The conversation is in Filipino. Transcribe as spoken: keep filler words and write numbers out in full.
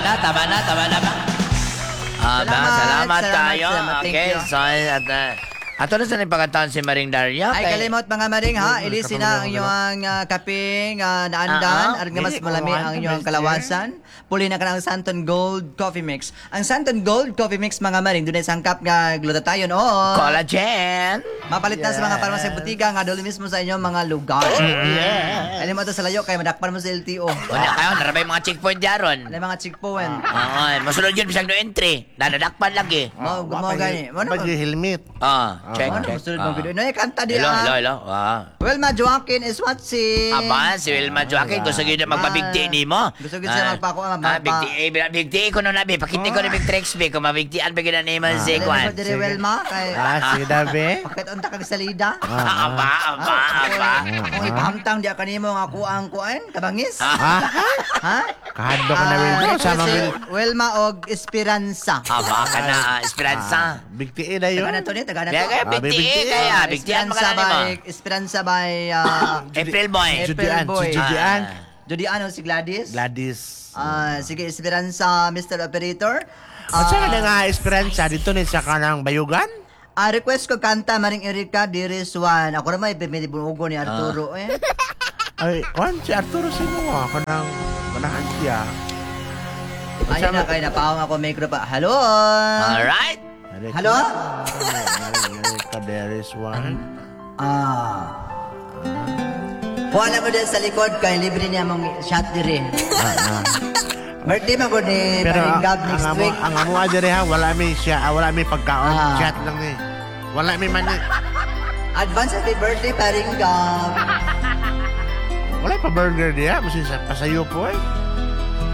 na, tama na, tama na ba? Ah, ba, Salamat, salamat, salamat, kayo. salamat, thank Okay, you. so, at, uh, ato na sa nipagkataon si Maring Daria. Ay, kay- kalimot mga maring ha. Mm, Ilisin na ang katulad inyong uh, kaping uh, naandan. Ah, ah. Aron nga mas Dili, malami kumawan ang ka, inyong best kalawasan. Puli na ka ng Santon Gold Coffee Mix. Ang Santon Gold Coffee Mix mga maring, doon ay sangkap nga glutathione o Collagen. mapalit na sa mga parang sa butika nga duli mismo sa inyong mga lugar. Mm-hmm. Alam mo to sa layo kay madakpan mo sa L T O. Wala kayo, narabay mga checkpoint yaron. Alam mga checkpoint. Oo, masunod yun bisang no entry. Dadadakpan lagi. Mo mo gani. Mo na. Pag-helmet. Ah, check, Mo na check. gusto Ah. mong video. No, kanta di Hello, hello, ah. hello. Ah. Well, Ma Joaquin is watching. Aba, si Wilma Joaquin, gusto gina magpabigti ni mo. Gusto gid siya magpako- Ah, magpa- bigti, eh, bigti ko no nabi. Pakiti ko na big tricks be. Kung mabigtian ba gina ni mo si Alam mo Kwan. dire Wilma kay Ah, sige dabi. bakit unta kag salida? Aba, aba, aba. Kung ipahamtang di ka nimo nga kuang kuan kabangis. Ah, Ha? kahando ka na Wilma. Ah, Sama si Wil. Wilma og Esperanza. Aba ka na, ah, Esperanza. Bigtiin na yun. Taga na to ni, taga na Kaya to. kaya Ah, bigti bibigti. kaya. Bigtian mo ka na ni mo. by Esperanza by uh, April boy. April Judian, boy. si Judian. Ah. Judy ano si Gladys? Gladys. Ah, sige Esperanza Mister Operator. At saka na nga esperanza dito ni sa kanang bayugan. Ah, request ko kanta Maring Erika Diris One. Ako naman ipipinibunugo ni Arturo eh. Ay, kwan si Arturo sino mo? Kanang manahan siya. Ayun na kayo, napawang ako micro pa. Hello? Alright. Hello? Kaderis one. Ah. Kuha na mo din sa likod kay libre niya mong shot dire. Birthday mo ko ni Pero ang, Paringgab ang, next amo, week. ang amo adire ha, wala mi siya, ah, wala mi pagkaon, Ah. chat lang ni. Wala mi man ni. Advance happy birthday Paringgab. Wala pa burger diya, musin sa pasayo po eh.